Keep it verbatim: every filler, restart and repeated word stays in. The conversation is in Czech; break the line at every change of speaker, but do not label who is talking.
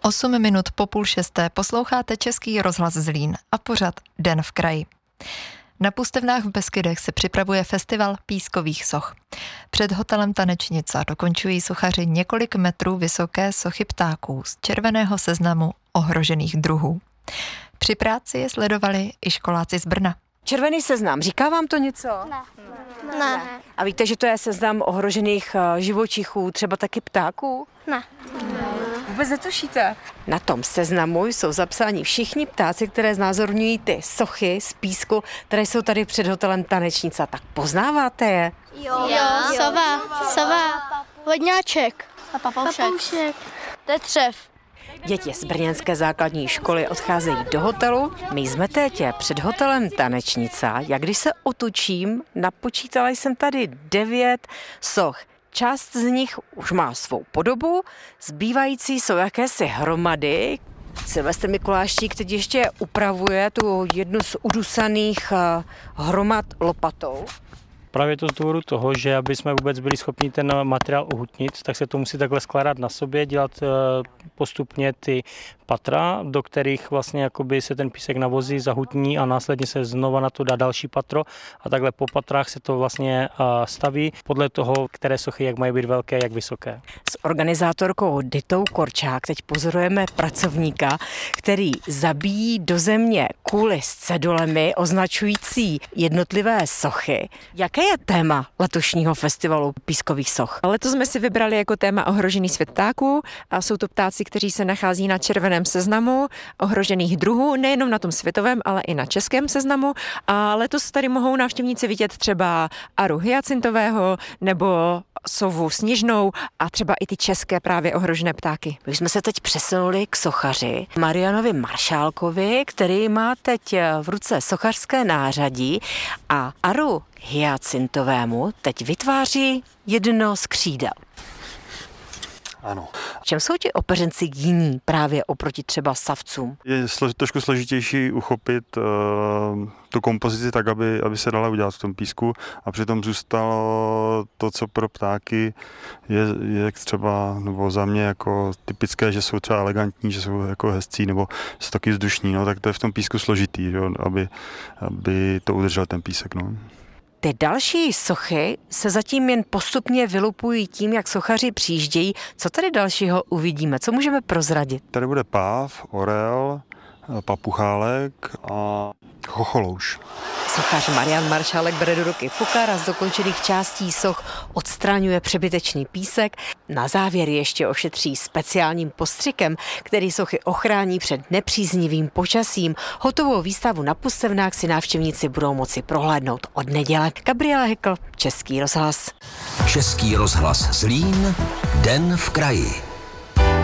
Osm minut po půl šesté posloucháte Český rozhlas Zlín a pořad Den v kraji. Na Pustevnách v Beskydech se připravuje festival pískových soch. Před hotelem Tanečnica dokončují sochaři několik metrů vysoké sochy ptáků z červeného seznamu ohrožených druhů. Při práci je sledovali i školáci z Brna.
Červený seznam, říká vám to něco?
Ne. Ne.
A víte, že to je seznam ohrožených živočichů, třeba taky ptáků?
Ne.
Vůbec netušíte? Na tom seznamu jsou zapsáni všichni ptáci, které znázorňují ty sochy z písku, které jsou tady před hotelem Tanečnica. Tak poznáváte je?
Jo, jo. Sova, sova, vodňáček a papoušek. papoušek. To je třev.
Děti z brněnské základní školy odcházejí do hotelu. My jsme teď před hotelem Tanečnica. Jak když se otočím, napočítala jsem tady devět soch. Část z nich už má svou podobu, zbývající jsou jakési hromady. Silvestr Mikuláštík teď ještě upravuje tu jednu z udusaných hromad lopatou.
Právě to z důvodu toho, že aby jsme vůbec byli schopni ten materiál uhutnit, tak se to musí takhle skládat na sobě, dělat postupně ty patra, do kterých vlastně jakoby se ten písek navozí, zahutní a následně se znova na to dá další patro a takhle po patrách se to vlastně staví podle toho, které sochy jak mají být velké, jak vysoké.
S organizátorkou Ditou Korčák teď pozorujeme pracovníka, který zabíjí do země kuly s cedulemi označující jednotlivé sochy. Jaké je téma letošního festivalu pískových soch?
Letos jsme si vybrali jako téma ohrožený svět ptáků a jsou to ptáci, kteří se nachází na červeném seznamu ohrožených druhů, nejenom na tom světovém, ale i na českém seznamu. A letos tady mohou návštěvníci vidět třeba aru hyacintového nebo sovu sněžnou a třeba i ty české právě ohrožené ptáky.
My jsme se teď přesunuli k sochaři Marianovi Maršálkovi, který má teď v ruce sochařské nářadí a aru hyacintovému teď vytváří jedno z křídel.
Ano.
V čem jsou ti opeřenci jiní právě oproti třeba savcům?
Je slož, trošku složitější uchopit uh, tu kompozici tak, aby, aby se dala udělat v tom písku a přitom zůstalo to, co pro ptáky je, je třeba, nebo za mě jako typické, že jsou třeba elegantní, že jsou jako hezcí nebo jsou taky vzdušní, no, tak to je v tom písku složitý, jo, aby, aby to udržel ten písek. No.
Ty další sochy se zatím jen postupně vylupují tím, jak sochaři přijíždějí. Co tady dalšího uvidíme? Co můžeme prozradit?
Tady bude páv, orel, papuchálek a chocholouš.
Sochař Marian Maršálek bere do ruky fukar a z dokončených částí soch odstraňuje přebytečný písek. Na závěr ještě ošetří speciálním postřikem, který sochy ochrání před nepříznivým počasím. Hotovou výstavu na Pustevnách si návštěvníci budou moci prohlédnout od neděle. Gabriela Hekl, Český rozhlas.
Český rozhlas Zlín, Den v kraji.